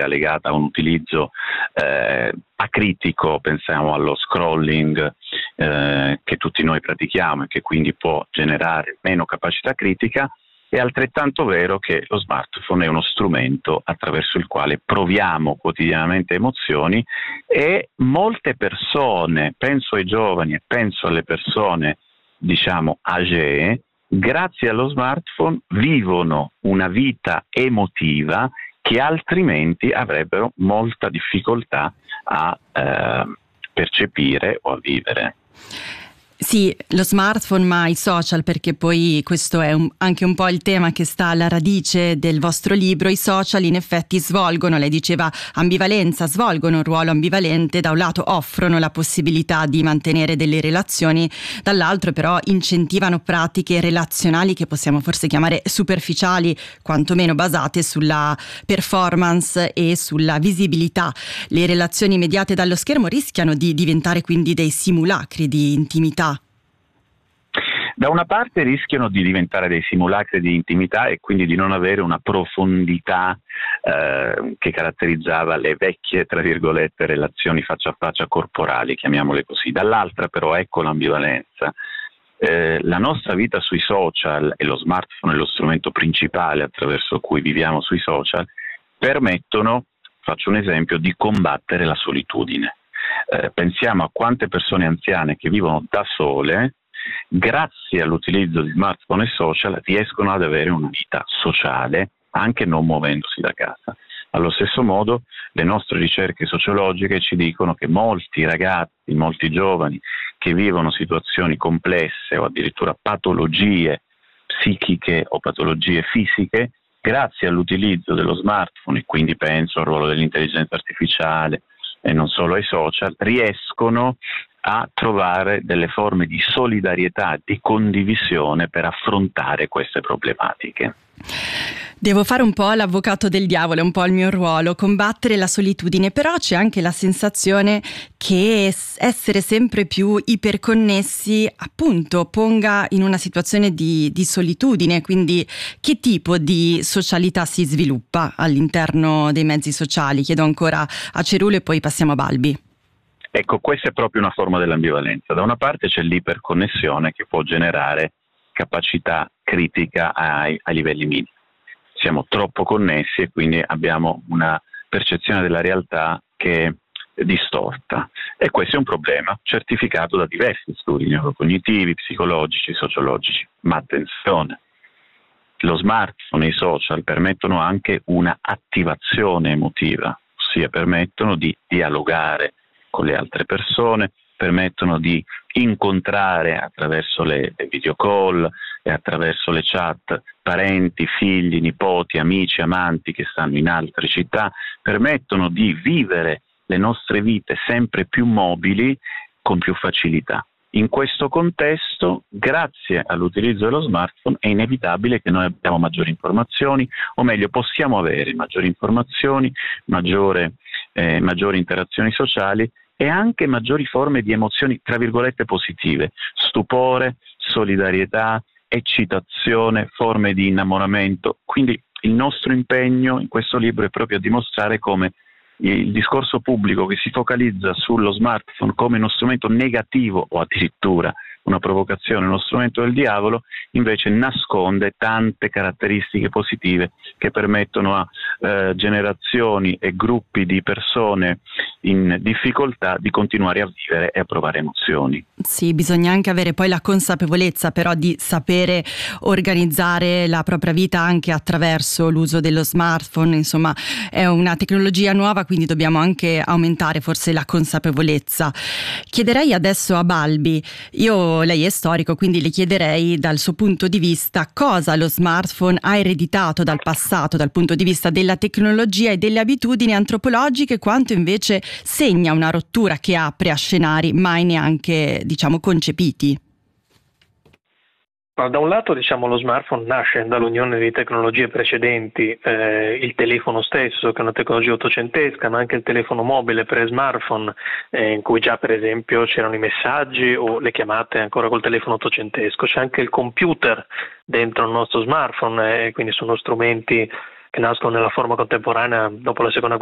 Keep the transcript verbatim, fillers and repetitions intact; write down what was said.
pratica legata a un utilizzo eh, acritico, pensiamo allo scrolling eh, che tutti noi pratichiamo e che quindi può generare meno capacità critica. È altrettanto vero che lo smartphone è uno strumento attraverso il quale proviamo quotidianamente emozioni, e molte persone, penso ai giovani e penso alle persone diciamo âgée, grazie allo smartphone vivono una vita emotiva che altrimenti avrebbero molta difficoltà a eh, percepire o a vivere. Sì, lo smartphone, ma i social, perché poi questo è un, anche un po' il tema che sta alla radice del vostro libro. I social in effetti svolgono, lei diceva ambivalenza, svolgono un ruolo ambivalente. Da un lato offrono la possibilità di mantenere delle relazioni, dall'altro però incentivano pratiche relazionali che possiamo forse chiamare superficiali, quantomeno basate sulla performance e sulla visibilità. Le relazioni mediate dallo schermo rischiano di diventare quindi dei simulacri di intimità. Da una parte rischiano di diventare dei simulacri di intimità e quindi di non avere una profondità eh, che caratterizzava le vecchie, tra virgolette, relazioni faccia a faccia corporali, chiamiamole così. Dall'altra però ecco l'ambivalenza. Eh, la nostra vita sui social, e lo smartphone è lo strumento principale attraverso cui viviamo sui social, permettono, faccio un esempio, di combattere la solitudine. Eh, pensiamo a quante persone anziane che vivono da sole, grazie all'utilizzo di smartphone e social riescono ad avere una vita sociale anche non muovendosi da casa. Allo stesso modo le nostre ricerche sociologiche ci dicono che molti ragazzi, molti giovani che vivono situazioni complesse o addirittura patologie psichiche o patologie fisiche, grazie all'utilizzo dello smartphone, e quindi penso al ruolo dell'intelligenza artificiale e non solo ai social, riescono a trovare delle forme di solidarietà, di condivisione per affrontare queste problematiche. Devo fare un po' l'avvocato del diavolo, è un po' il mio ruolo, combattere la solitudine, però c'è anche la sensazione che essere sempre più iperconnessi appunto ponga in una situazione di, di solitudine. Quindi che tipo di socialità si sviluppa all'interno dei mezzi sociali? Chiedo ancora a Cerulo e poi passiamo a Balbi. Ecco, questa è proprio una forma dell'ambivalenza. Da una parte c'è l'iperconnessione che può generare capacità critica ai, ai livelli minimi. Siamo troppo connessi e quindi abbiamo una percezione della realtà che è distorta. E questo è un problema certificato da diversi studi neurocognitivi, psicologici, sociologici. Ma attenzione, lo smartphone e i social permettono anche una attivazione emotiva, ossia permettono di dialogare con le altre persone, permettono di incontrare attraverso le, le video call e attraverso le chat parenti, figli, nipoti, amici, amanti che stanno in altre città, permettono di vivere le nostre vite sempre più mobili con più facilità. In questo contesto, grazie all'utilizzo dello smartphone, è inevitabile che noi abbiamo maggiori informazioni, o meglio possiamo avere maggiori informazioni, maggiore, eh, maggiori interazioni sociali e anche maggiori forme di emozioni, tra virgolette, positive: stupore, solidarietà, eccitazione, forme di innamoramento. Quindi il nostro impegno in questo libro è proprio a dimostrare come il discorso pubblico che si focalizza sullo smartphone come uno strumento negativo o addirittura una provocazione, uno strumento del diavolo, invece nasconde tante caratteristiche positive che permettono a eh, generazioni e gruppi di persone in difficoltà di continuare a vivere e a provare emozioni. Sì, bisogna anche avere poi la consapevolezza però di sapere organizzare la propria vita anche attraverso l'uso dello smartphone. Insomma, è una tecnologia nuova, quindi dobbiamo anche aumentare forse la consapevolezza. Chiederei adesso a Balbi, io lei è storico, quindi le chiederei dal suo punto di vista cosa lo smartphone ha ereditato dal passato dal punto di vista della tecnologia e delle abitudini antropologiche, quanto invece segna una rottura che apre a scenari mai neanche, diciamo, concepiti. Da un lato, diciamo, lo smartphone nasce dall'unione di tecnologie precedenti, eh, il telefono stesso che è una tecnologia ottocentesca, ma anche il telefono mobile pre-smartphone, eh, in cui già per esempio c'erano i messaggi o le chiamate ancora col telefono ottocentesco. C'è anche il computer dentro il nostro smartphone, eh, quindi sono strumenti che nascono nella forma contemporanea dopo la seconda